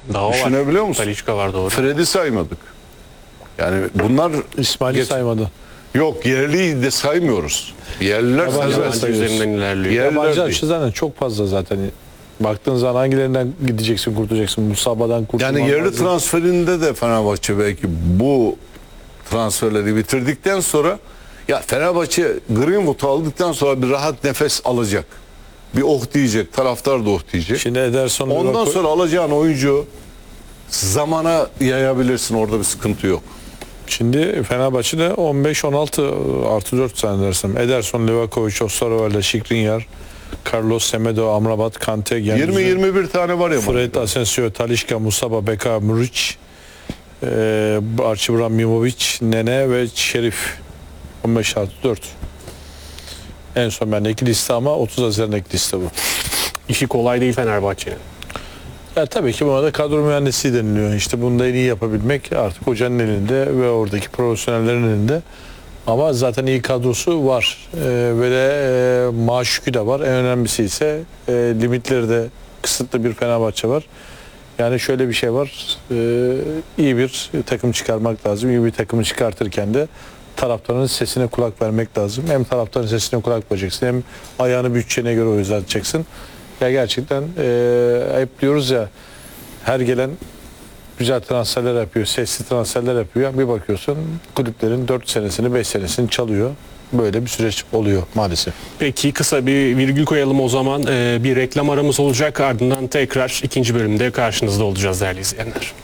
Daha var. Düşünebiliyor musun? Talisca var, doğru. Fred'i saymadık. Yani bunlar İsmail'i saymadı. yok, yerliyi de saymıyoruz. Yerliler Yabancı serbest. Yabancı sayıyoruz. üzerinden ilerliyor. Yabancı değil. açı zaten çok fazla zaten. Baktığın zaman hangilerinden gideceksin, kurtulacaksın? Musaba'dan kurtulman Yani yerli lazım. transferinde de Fenerbahçe belki bu transferleri bitirdikten sonra, ya Fenerbahçe Greenwood'u aldıktan sonra bir rahat nefes alacak. Bir oh diyecek. Taraftar da oh diyecek. Şimdi Ederson, Ondan sonra alacağın oyuncu zamana yayabilirsin. Orada bir sıkıntı yok. Şimdi Fenerbahçe'de 15-16+4 zannedersem. Ederson, Livakovic, Osterwalder, Skriniar, Carlos Semedo, Amrabat, Kante, Gendüzü, 20-21 tane var ya. Fred, Asensio, Talisca, Musaba, Beka, Muric, Archibramimovic, Nene ve Şerif. 15+4. En son bendeki liste ama 30 Haziran'daki liste bu. İşi kolay değil Fenerbahçe'nin. Ya tabii ki buna da kadro mühendisliği deniliyor. İşte bunu da en iyi yapabilmek artık hocanın elinde ve oradaki profesyonellerin elinde. Ama zaten iyi kadrosu var. Ve de maaş yükü de var. En önemlisi ise limitleri de kısıtlı bir Fenerbahçe var. Yani şöyle bir şey var. İyi bir takım çıkarmak lazım. İyi bir takımı çıkartırken de taraftarın sesine kulak vermek lazım. Hem taraftarın sesine kulak vereceksin, hem ayağını bütçene göre uzatacaksın. Ya gerçekten hep diyoruz ya, her gelen güzel transferler yapıyor, sesli transferler yapıyor. Bir bakıyorsun kulüplerin 4 senesini 5 senesini çalıyor. Böyle bir süreç oluyor maalesef. Peki kısa bir virgül koyalım o zaman. Bir reklam aramız olacak. Ardından tekrar ikinci bölümde karşınızda olacağız değerli izleyenler.